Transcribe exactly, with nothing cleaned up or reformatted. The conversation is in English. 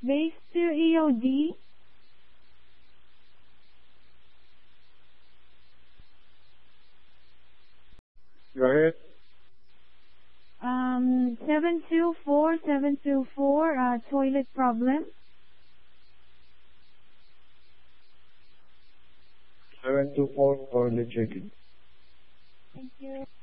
Base to E O D. Go ahead. Um, seven two four, seven two four, uh, toilet problem. seven two four toilet check-in. Thank you.